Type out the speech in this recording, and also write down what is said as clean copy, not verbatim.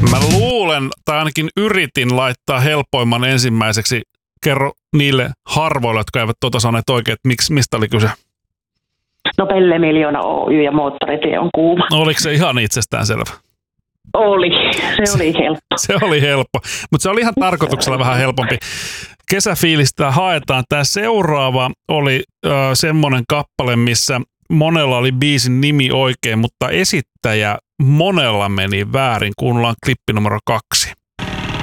Mä luulen, tai ainakin yritin laittaa helpoimman ensimmäiseksi. Kerro niille harvoille, jotka eivät saaneet oikein, että mistä oli kyse? No Pelle Miljoona Oy ja Moottoritie on kuuma. Oliko se ihan itsestäänselvä? Oli, se oli helppo. Se oli helppo, mutta se oli ihan tarkoituksella vähän helpompi. Kesäfiilistä haetaan. Tämä seuraava oli semmoinen kappale, missä monella oli biisin nimi oikein, mutta esittäjä monella meni väärin. Kuunnellaan klippi numero 2.